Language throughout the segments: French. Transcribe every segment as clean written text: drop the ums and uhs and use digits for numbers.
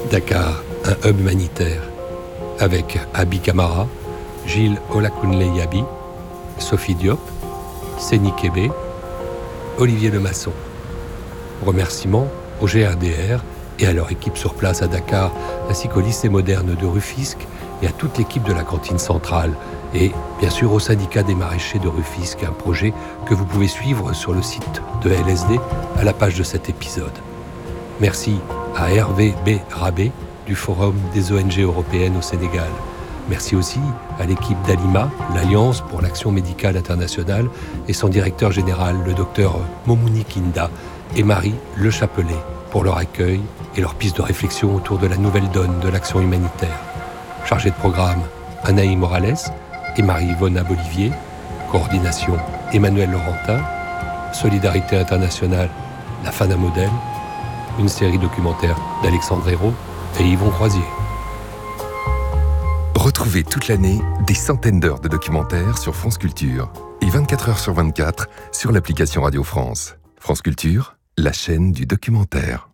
Dakar, un hub humanitaire, avec Abi Kamara, Gilles Olakunle Yabi, Sophie Diop, Séni Kébé, Olivier Lemasson. Remerciements au GRDR et à leur équipe sur place à Dakar, ainsi qu'au lycée moderne de Rufisque et à toute l'équipe de la cantine centrale, et bien sûr au syndicat des maraîchers de Rufisque, un projet que vous pouvez suivre sur le site de LSD à la page de cet épisode. Merci à Hervé B. Rabé du Forum des ONG européennes au Sénégal. Merci aussi à l'équipe d'Alima, l'Alliance pour l'action médicale internationale, et son directeur général, le docteur Momouni Kinda, et Marie Le Chapelet, pour leur accueil et leur piste de réflexion autour de la nouvelle donne de l'action humanitaire. Chargé de programme, Anaï Morales et Marie-Yvonne Bolivier. Coordination, Emmanuel Laurentin. Solidarité internationale, La Fana Modèle. Une série documentaire d'Alexandre Hérault et Yvon Croisier. Retrouvez toute l'année des centaines d'heures de documentaires sur France Culture et 24 heures sur 24 sur l'application Radio France. France Culture, la chaîne du documentaire.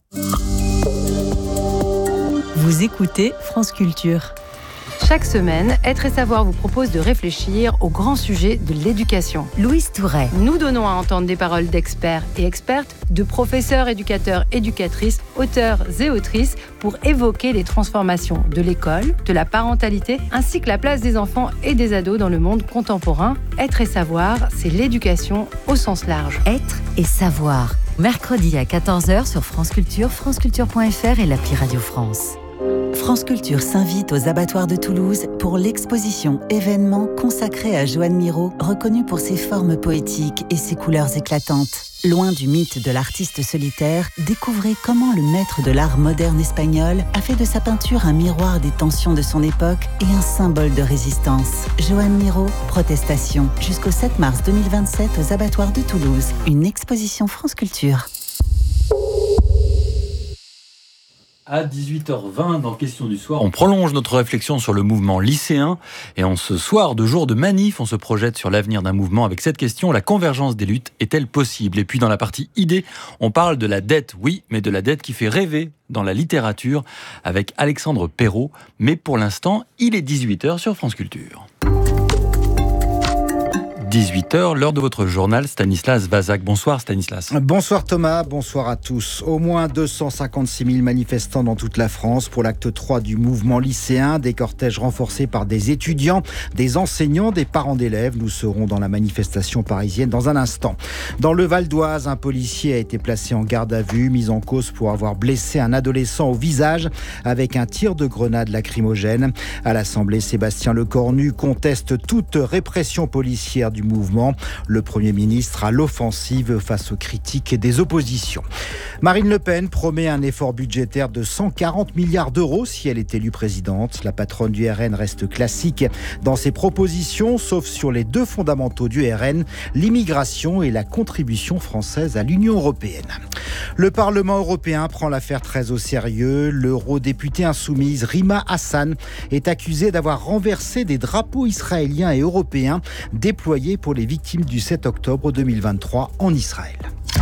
Vous écoutez France Culture. Chaque semaine, Être et Savoir vous propose de réfléchir au grand sujet de l'éducation. Louise Touret. Nous donnons à entendre des paroles d'experts et expertes, de professeurs, éducateurs, éducatrices, auteurs et autrices pour évoquer les transformations de l'école, de la parentalité, ainsi que la place des enfants et des ados dans le monde contemporain. Être et Savoir, c'est l'éducation au sens large. Être et Savoir. Mercredi à 14h sur France Culture, franceculture.fr et l'appli Radio France. France Culture s'invite aux abattoirs de Toulouse pour l'exposition événement consacrée à Joan Miró, reconnue pour ses formes poétiques et ses couleurs éclatantes. Loin du mythe de l'artiste solitaire, découvrez comment le maître de l'art moderne espagnol a fait de sa peinture un miroir des tensions de son époque et un symbole de résistance. Joan Miró, Protestation, jusqu'au 7 mars 2027 aux abattoirs de Toulouse. Une exposition France Culture. À 18h20, dans Question du soir, on prolonge notre réflexion sur le mouvement lycéen. Et en ce soir de jour de manif, on se projette sur l'avenir d'un mouvement avec cette question: la convergence des luttes est-elle possible? Et puis dans la partie idées, on parle de la dette, oui, mais de la dette qui fait rêver dans la littérature avec Alexandre Perrault. Mais pour l'instant, il est 18h sur France Culture. 18h, l'heure de votre journal, Stanislas Vazak. Bonsoir Stanislas. Bonsoir Thomas, bonsoir à tous. Au moins 256 000 manifestants dans toute la France pour l'acte 3 du mouvement lycéen. Des cortèges renforcés par des étudiants, des enseignants, des parents d'élèves. Nous serons dans la manifestation parisienne dans un instant. Dans le Val d'Oise, un policier a été placé en garde à vue, mis en cause pour avoir blessé un adolescent au visage avec un tir de grenade lacrymogène. À l'Assemblée, Sébastien Lecornu conteste toute répression policière du mouvement. Le Premier ministre à l'offensive face aux critiques des oppositions. Marine Le Pen promet un effort budgétaire de 140 milliards d'euros si elle est élue présidente. La patronne du RN reste classique dans ses propositions, sauf sur les deux fondamentaux du RN, l'immigration et la contribution française à l'Union européenne. Le Parlement européen prend l'affaire très au sérieux. L'eurodéputée insoumise Rima Hassan est accusée d'avoir renversé des drapeaux israéliens et européens déployés pour les victimes du 7 octobre 2023 en Israël.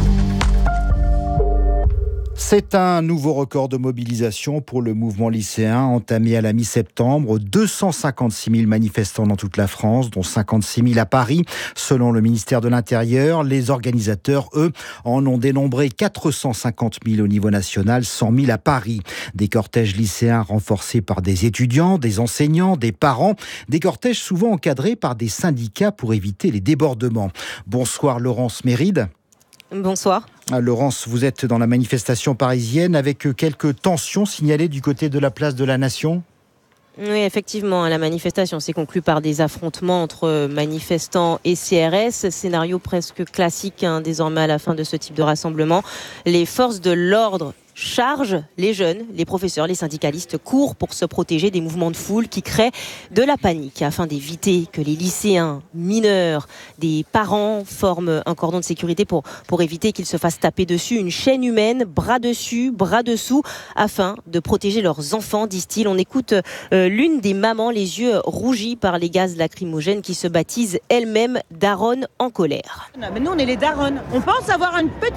C'est un nouveau record de mobilisation pour le mouvement lycéen entamé à la mi-septembre. 256 000 manifestants dans toute la France, dont 56 000 à Paris. Selon le ministère de l'Intérieur, les organisateurs, eux, en ont dénombré 450 000 au niveau national, 100 000 à Paris. Des cortèges lycéens renforcés par des étudiants, des enseignants, des parents. Des cortèges souvent encadrés par des syndicats pour éviter les débordements. Bonsoir Laurence Méride. Bonsoir. Laurence, vous êtes dans la manifestation parisienne avec quelques tensions signalées du côté de la place de la Nation. Oui, effectivement, la manifestation s'est conclue par des affrontements entre manifestants et CRS. Scénario presque classique désormais à la fin de ce type de rassemblement. Les forces de l'ordre chargent les jeunes, les professeurs, les syndicalistes courent pour se protéger des mouvements de foule qui créent de la panique afin d'éviter que les lycéens mineurs, des parents forment un cordon de sécurité pour éviter qu'ils se fassent taper dessus. Une chaîne humaine, bras dessus, bras dessous, afin de protéger leurs enfants, disent-ils. On écoute l'une des mamans, les yeux rougis par les gaz lacrymogènes, qui se baptise elle-même Daronne en colère. Mais nous, on est les daronnes. On pense avoir une petite